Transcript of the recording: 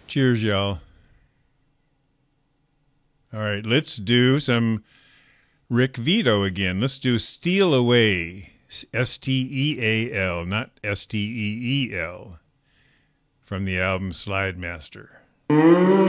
Cheers, y'all. All right, let's do some Rick Vito again. Let's do Steal Away. Steal, not Steel, from the album Slide Master.